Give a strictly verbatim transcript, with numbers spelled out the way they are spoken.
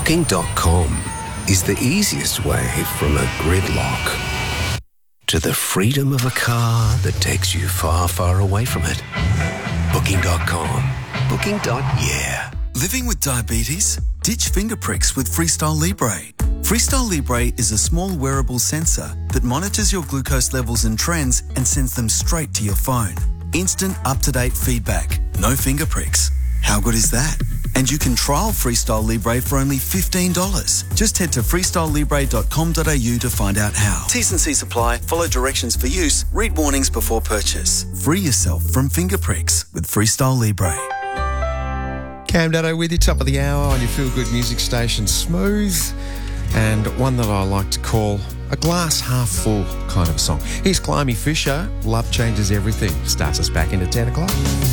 Booking dot com is the easiest way from a gridlock to the freedom of a car that takes you far, far away from it. Booking dot com. Booking. Yeah. Living with diabetes? Ditch finger pricks with Freestyle Libre. Freestyle Libre is a small wearable sensor that monitors your glucose levels and trends and sends them straight to your phone. Instant up-to-date feedback. No finger pricks. How good is that? And you can trial Freestyle Libre for only fifteen dollars. Just head to freestyle libre dot com dot a u to find out how. T's and C's apply. Follow directions for use. Read warnings before purchase. Free yourself from finger pricks with Freestyle Libre. Cam Dado with you, top of the hour on your feel-good music station, Smooth, and one that I like to call a glass half full kind of a song. Here's Climby Fisher, Love Changes Everything. Starts us back into ten o'clock.